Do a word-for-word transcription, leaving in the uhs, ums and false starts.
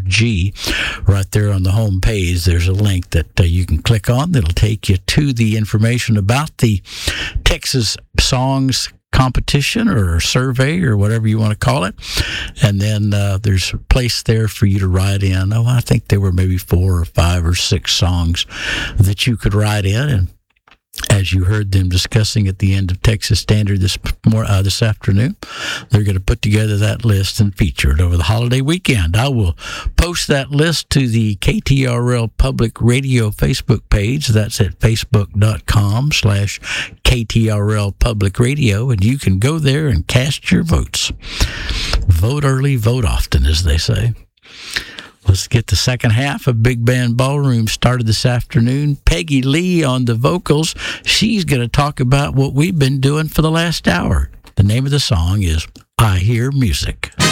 G. Right there on the home page, there's a link that uh, you can click on that'll take you to the information about the Texas Songs competition or survey or whatever you want to call it. And then uh, there's a place there for you to write in. Oh, I think there were maybe four or five or six songs that you could write in. And as you heard them discussing at the end of Texas Standard this more uh, this afternoon, they're going to put together that list and feature it over the holiday weekend. I will post that list to the K T R L Public Radio Facebook page. That's at facebook.com slash KTRL Public Radio, and you can go there and cast your votes. Vote early, vote often, as they say. Let's get the second half of Big Band Ballroom started this afternoon. Peggy Lee on the vocals. She's going to talk about what we've been doing for the last hour. The name of the song is I Hear Music.